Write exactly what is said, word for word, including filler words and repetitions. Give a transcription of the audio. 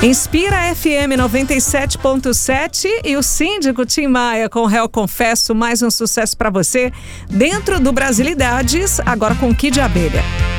Inspira F M noventa e sete ponto sete e o síndico Tim Maia com Réu Confesso, mais um sucesso para você dentro do Brasilidades, agora com Kid Abelha.